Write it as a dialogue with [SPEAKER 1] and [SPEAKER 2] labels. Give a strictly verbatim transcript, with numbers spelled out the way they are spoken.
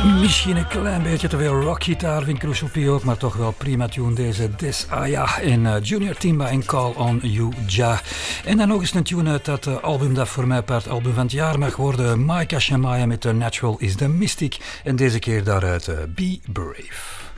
[SPEAKER 1] Misschien een klein beetje te veel rockgitaar vind Crucial P ook, maar toch wel prima tune deze Desaya en uh, Junior Timba en Call on You Ja. En dan nog eens een tune uit dat uh, album dat voor mij part album van het jaar mag worden. Maika Shamaya met The Natural is the Mystic en deze keer daaruit uh, Be Brave.